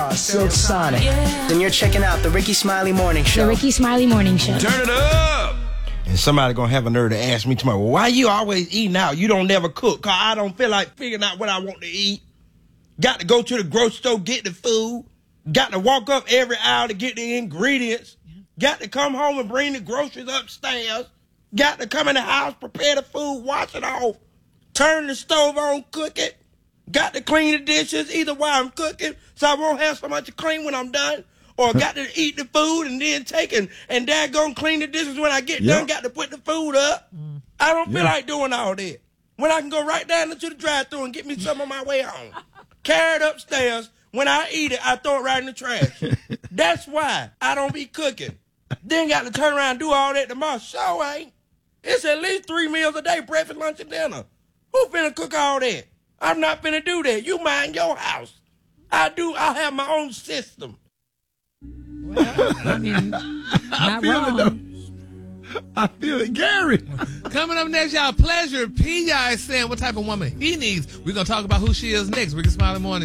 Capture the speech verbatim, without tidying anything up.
Star, Silk Sonic. Yeah. Then you're checking out the Ricky Smiley Morning Show. The Ricky Smiley Morning Show. Turn it up. And somebody gonna have a nerve to ask me tomorrow, why you always eating out? You don't never cook. Cause I don't feel like figuring out what I want to eat. Got to go to the grocery store, get the food. Got to walk up every hour to get the ingredients. Got to come home and bring the groceries upstairs. Got to come in the house, prepare the food, wash it off, turn the stove on, cook it. Got to clean the dishes either while I'm cooking so I won't have so much to clean when I'm done. Or got to eat the food and then take and, and dad go and clean the dishes when I get yep. done. Got to put the food up. Mm. I don't feel yeah. like doing all that. When I can go right down into the drive-thru and get me some on my way home. Carry it upstairs. When I eat it, I throw it right in the trash. That's why I don't be cooking. Then got to turn around and do all that tomorrow. So ain't. It's at least three meals a day, breakfast, lunch, and dinner. Who finna cook all that? I'm not finna do that. You mind your house. I do. I have my own system. Well, I mean, not I feel wrong. it, though. I feel it. Gary. Coming up next, y'all, Pleasure P. Y'all is saying what type of woman he needs. We're going to talk about who she is next. Ricky Smiley Morning.